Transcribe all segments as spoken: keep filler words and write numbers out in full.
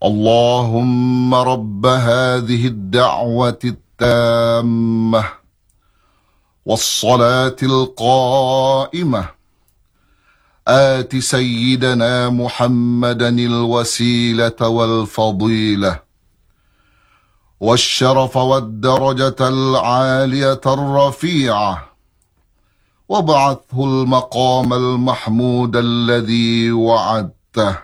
اللهم رب هذه الدعوة التامة والصلاة القائمة آت سيدنا محمدا الوسيلة والفضيلة والشرف والدرجة العالية الرفيعة وابعثه المقام المحمود الذي وعدته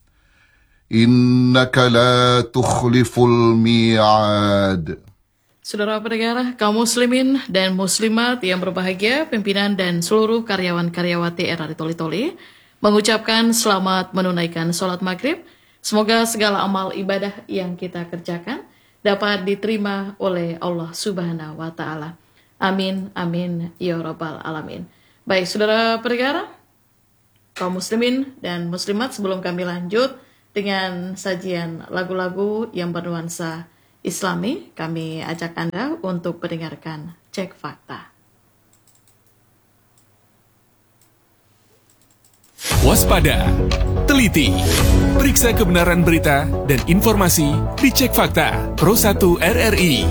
إنك لا تخلف الميعاد. Saudara pendengar, kaum muslimin dan muslimat yang berbahagia, pimpinan dan seluruh karyawan-karyawati R R I Toli-Toli mengucapkan selamat menunaikan sholat maghrib. Semoga segala amal ibadah yang kita kerjakan dapat diterima oleh Allah Subhanahu wa Ta'ala. Amin, amin, ya Rabbal Alamin. Baik, saudara pendengar, kaum muslimin dan muslimat, sebelum kami lanjut dengan sajian lagu-lagu yang bernuansa Islami, kami ajak Anda untuk mendengarkan Cek Fakta. Waspada, teliti, periksa kebenaran berita dan informasi di Cek Fakta Pro satu R R I.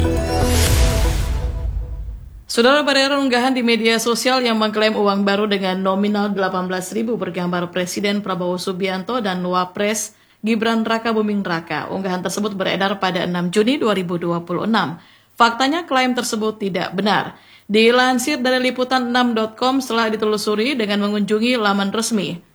Saudara, pada unggahan di media sosial yang mengklaim uang baru dengan nominal delapan belas ribu bergambar Presiden Prabowo Subianto dan Wapres Gibran Rakabuming Raka. Unggahan tersebut beredar pada enam Juni dua ribu dua puluh enam. Faktanya klaim tersebut tidak benar. Dilansir dari liputan enam titik com setelah ditelusuri dengan mengunjungi laman resmi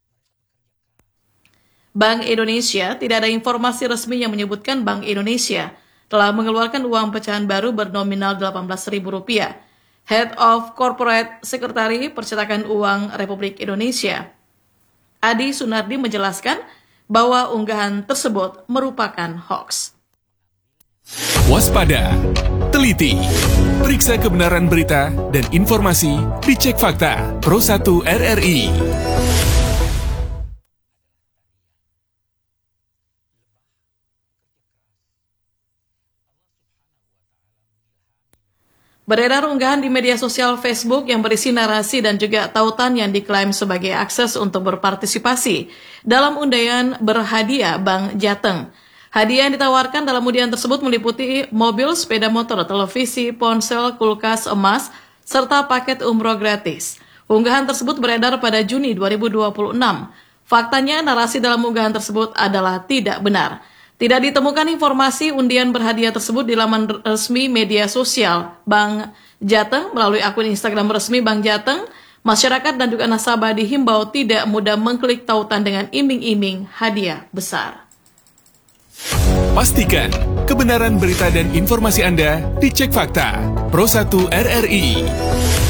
Bank Indonesia, tidak ada informasi resmi yang menyebutkan Bank Indonesia telah mengeluarkan uang pecahan baru bernominal delapan belas ribu rupiah. Head of Corporate Secretary Percetakan Uang Republik Indonesia, Adi Sunardi, menjelaskan bahwa unggahan tersebut merupakan hoax. Waspada, teliti, periksa kebenaran berita dan informasi di Cek Fakta Pro satu R R I. Beredar unggahan di media sosial Facebook yang berisi narasi dan juga tautan yang diklaim sebagai akses untuk berpartisipasi dalam undian berhadiah Bank Jateng. Hadiah yang ditawarkan dalam undian tersebut meliputi mobil, sepeda motor, televisi, ponsel, kulkas, emas, serta paket umroh gratis. Unggahan tersebut beredar pada Juni dua ribu dua puluh enam. Faktanya, narasi dalam unggahan tersebut adalah tidak benar. Tidak ditemukan informasi undian berhadiah tersebut di laman resmi media sosial Bank Jateng. Melalui akun Instagram resmi Bank Jateng, masyarakat dan juga nasabah dihimbau tidak mudah mengklik tautan dengan iming-iming hadiah besar. Pastikan kebenaran berita dan informasi Anda di Cek Fakta Pro satu R R I.